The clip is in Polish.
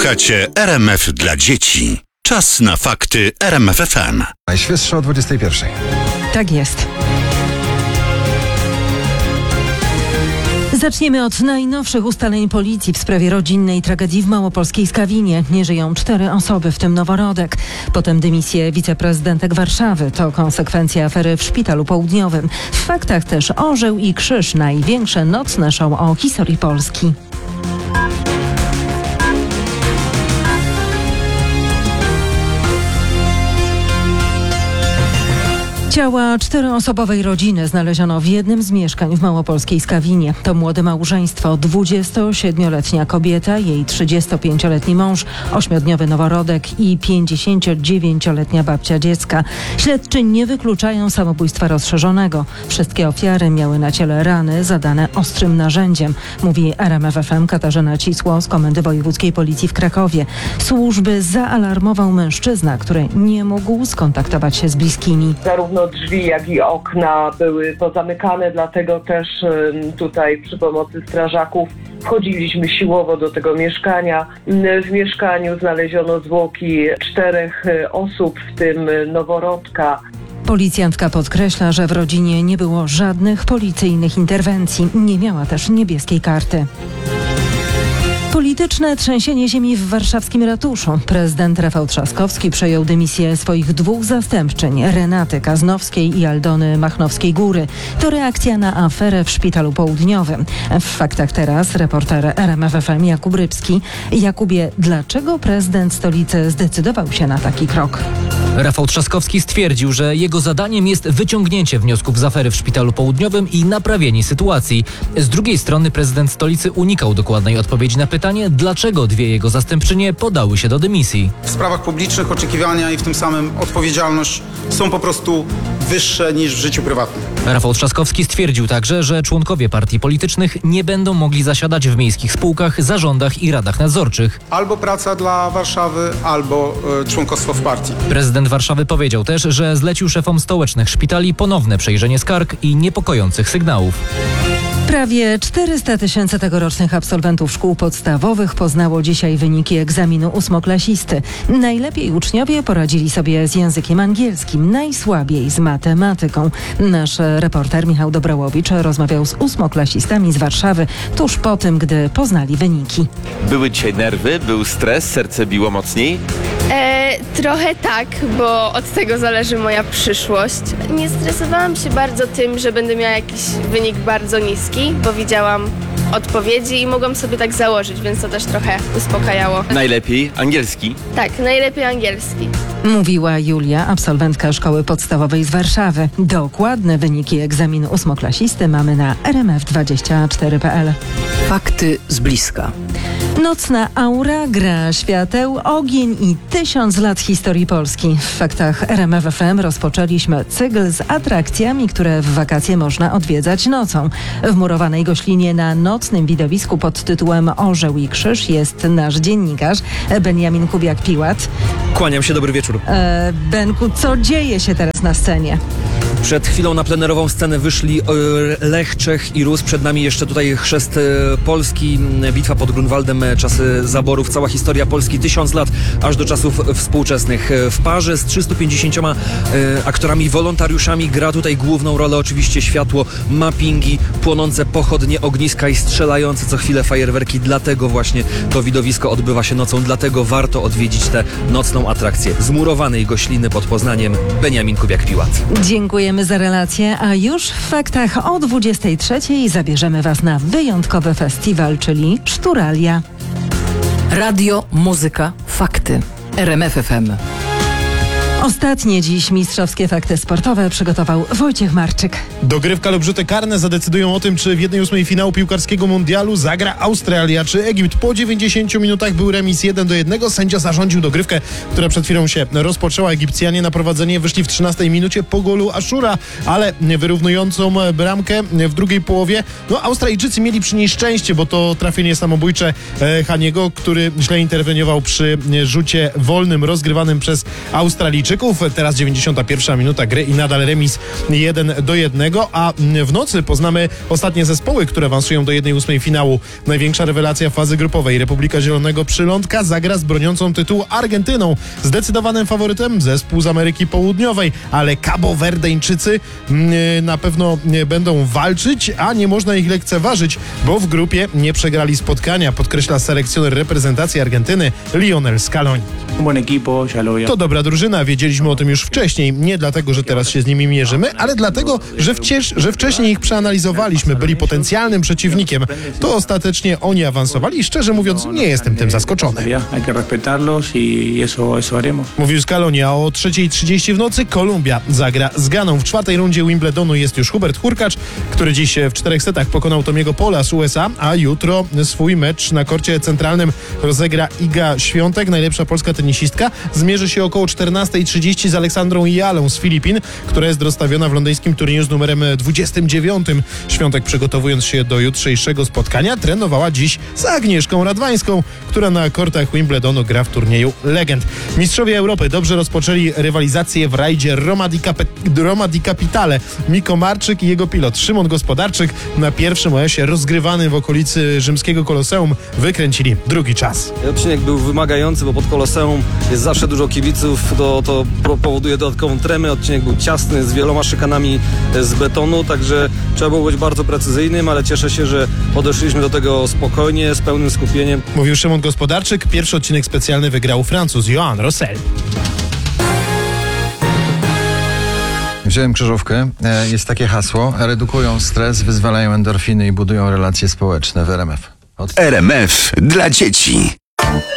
Słuchacie RMF dla dzieci. Czas na fakty RMF FM. Najświeższe o 21. Tak jest. Zaczniemy od najnowszych ustaleń policji w sprawie rodzinnej tragedii w małopolskiej Skawinie. Nie żyją 4 osoby, w tym noworodek. Potem dymisję wiceprezydentek Warszawy. To konsekwencja afery w Szpitalu Południowym. W faktach też Orzeł i Krzyż. Największe nocne show o historii Polski. Ciała 4-osobowej rodziny znaleziono w jednym z mieszkań w małopolskiej Skawinie. To młode małżeństwo, 27-letnia kobieta, jej 35-letni mąż, 8-dniowy noworodek i 59-letnia babcia dziecka. Śledczy nie wykluczają samobójstwa rozszerzonego. Wszystkie ofiary miały na ciele rany zadane ostrym narzędziem, mówi RMF FM Katarzyna Cisło z Komendy Wojewódzkiej Policji w Krakowie. Służby zaalarmował mężczyzna, który nie mógł skontaktować się z bliskimi. Zarówno drzwi, jak i okna były pozamykane, dlatego też tutaj przy pomocy strażaków wchodziliśmy siłowo do tego mieszkania. W mieszkaniu znaleziono zwłoki 4 osób, w tym noworodka. Policjantka podkreśla, że w rodzinie nie było żadnych policyjnych interwencji. Nie miała też niebieskiej karty. Polityczne trzęsienie ziemi w warszawskim ratuszu. Prezydent Rafał Trzaskowski przejął dymisję swoich 2 zastępczyń, Renaty Kaznowskiej i Aldony Machnowskiej-Góry. To reakcja na aferę w Szpitalu Południowym. W faktach teraz reporter RMF FM Jakub Rybski. Jakubie, dlaczego prezydent stolicy zdecydował się na taki krok? Rafał Trzaskowski stwierdził, że jego zadaniem jest wyciągnięcie wniosków z afery w Szpitalu Południowym i naprawienie sytuacji. Z drugiej strony prezydent stolicy unikał dokładnej odpowiedzi na pytanie, dlaczego 2 jego zastępczynie podały się do dymisji. W sprawach publicznych oczekiwania i w tym samym odpowiedzialność są po prostu wyższe niż w życiu prywatnym. Rafał Trzaskowski stwierdził także, że członkowie partii politycznych nie będą mogli zasiadać w miejskich spółkach, zarządach i radach nadzorczych. Albo praca dla Warszawy, albo członkostwo w partii. Prezydent Warszawy powiedział też, że zlecił szefom stołecznych szpitali ponowne przejrzenie skarg i niepokojących sygnałów. Prawie 400 000 tegorocznych absolwentów szkół podstawowych poznało dzisiaj wyniki egzaminu 8-klasisty. Najlepiej uczniowie poradzili sobie z językiem angielskim, najsłabiej z matematyką. Nasz reporter Michał Dobrałowicz rozmawiał z 8-klasistami z Warszawy tuż po tym, gdy poznali wyniki. Były dzisiaj nerwy, był stres, serce biło mocniej? Trochę tak, bo od tego zależy moja przyszłość. Nie stresowałam się bardzo tym, że będę miała jakiś wynik bardzo niski, bo widziałam odpowiedzi i mogłam sobie tak założyć, więc to też trochę uspokajało. Najlepiej angielski. Tak, najlepiej angielski. Mówiła Julia, absolwentka szkoły podstawowej z Warszawy. Dokładne wyniki egzaminu 8-klasisty mamy na rmf24.pl. Fakty z bliska. Nocna aura, gra świateł, ogień i 1000 lat historii Polski. W faktach RMF FM rozpoczęliśmy cykl z atrakcjami, które w wakacje można odwiedzać nocą. W murowanej goślinie na nocnym widowisku pod tytułem Orzeł i Krzyż jest nasz dziennikarz Beniamin Kubiak-Piłat. Kłaniam się, dobry wieczór. Benku, co dzieje się teraz na scenie? Przed chwilą na plenerową scenę wyszli Lech, Czech i Rus. Przed nami jeszcze tutaj chrzest Polski, bitwa pod Grunwaldem, czasy zaborów, cała historia Polski, 1000 lat, aż do czasów współczesnych. W parze z 350 aktorami, wolontariuszami gra tutaj główną rolę oczywiście światło, mappingi, płonące pochodnie, ogniska i strzelające co chwilę fajerwerki. Dlatego właśnie to widowisko odbywa się nocą, dlatego warto odwiedzić tę nocną atrakcję. Z murowanej gośliny pod Poznaniem, Beniamin Kubiak-Piłat. Dziękujemy za relację, a już w faktach o 23:00 zabierzemy Was na wyjątkowy festiwal, czyli Szturalia. Radio, muzyka, fakty. RMF FM. Ostatnie dziś mistrzowskie fakty sportowe przygotował Wojciech Marczyk. Dogrywka lub rzuty karne zadecydują o tym, czy w 1/8 finału piłkarskiego mundialu zagra Australia czy Egipt. Po 90 minutach był remis 1-1. Sędzia zarządził dogrywkę, która przed chwilą się rozpoczęła. Egipcjanie na prowadzenie wyszli w 13 minucie po golu Ashura, ale wyrównującą bramkę w drugiej połowie Australijczycy mieli przy niej szczęście, bo to trafienie samobójcze Haniego, który źle interweniował przy rzucie wolnym rozgrywanym przez Australijczyków. Australijczyków. Teraz 91 minuta gry i nadal remis 1-1, a w nocy poznamy ostatnie zespoły, które awansują do 1/8 finału. Największa rewelacja fazy grupowej. Republika Zielonego Przylądka zagra z broniącą tytułu Argentyną. Zdecydowanym faworytem zespół z Ameryki Południowej, ale kabowerdeńczycy na pewno będą walczyć, a nie można ich lekceważyć, bo w grupie nie przegrali spotkania, podkreśla selekcjoner reprezentacji Argentyny Lionel Scaloni. To dobra drużyna, wiedzieliśmy o tym już wcześniej, nie dlatego, że teraz się z nimi mierzymy, ale dlatego, że wcześniej ich przeanalizowaliśmy, byli potencjalnym przeciwnikiem. To ostatecznie oni awansowali i szczerze mówiąc nie jestem tym zaskoczony. Mówił Scaloni, a o 3:30 w nocy Kolumbia zagra z Ganą. W 4. rundzie Wimbledonu jest już Hubert Hurkacz, który dziś w 4 setach pokonał Tomiego Pola z USA, a jutro swój mecz na korcie centralnym rozegra Iga Świątek, najlepsza polska tenisistka. Zmierzy się około 14:30 z Aleksandrą Jalą z Filipin, która jest rozstawiona w londyńskim turnieju z numerem 29. Świątek, przygotowując się do jutrzejszego spotkania, trenowała dziś z Agnieszką Radwańską, która na kortach Wimbledonu gra w turnieju legend. Mistrzowie Europy dobrze rozpoczęli rywalizację w rajdzie Roma di Capitale. Miko Marczyk i jego pilot Szymon Gospodarczyk na pierwszym OS-ie rozgrywanym w okolicy rzymskiego Koloseum wykręcili drugi czas. Odcinek był wymagający, bo pod Koloseum jest zawsze dużo kibiców, to powoduje dodatkową tremę. Odcinek był ciasny, z wieloma szykanami z betonu, także trzeba było być bardzo precyzyjnym, ale cieszę się, że podeszliśmy do tego spokojnie, z pełnym skupieniem. Mówił Szymon Gospodarczyk. Pierwszy odcinek specjalny wygrał Francuz Johan Rossel. Wziąłem krzyżówkę. Jest takie hasło: redukują stres, wyzwalają endorfiny i budują relacje społeczne w RMF. RMF dla dzieci.